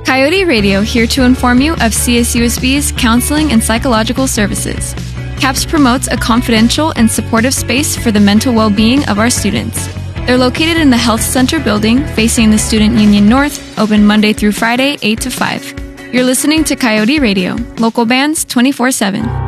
Coyote Radio, here to inform you of CSUSB's counseling and psychological services. CAPS promotes a confidential and supportive space for the mental well-being of our students. They're located in the Health Center building, facing the Student Union North, open Monday through Friday, 8 to 5. You're listening to Coyote Radio, local bands 24/7.